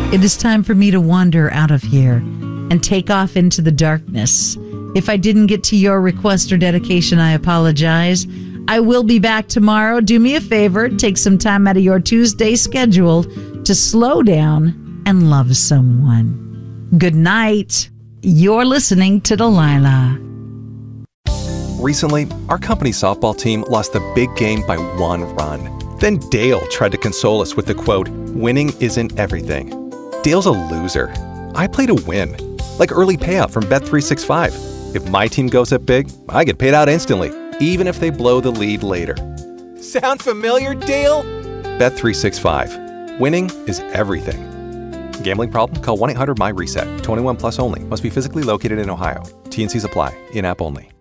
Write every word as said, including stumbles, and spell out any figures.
It is time for me to wander out of here and take off into the darkness. If I didn't get to your request or dedication, I apologize. I will be back tomorrow. Do me a favor, take some time out of your Tuesday schedule to slow down and love someone. Good night. You're listening to Delilah. Recently, our company softball team lost the big game by one run. Then Dale tried to console us with the quote, "Winning isn't everything." Dale's a loser. I play to win, like early payout from Bet three sixty-five. If my team goes up big, I get paid out instantly, even if they blow the lead later. Sound familiar, Dale? Bet three sixty-five. Winning is everything. Gambling problem? Call one eight hundred M Y RESET. twenty-one plus only. Must be physically located in Ohio. T and Cs apply. In-app only.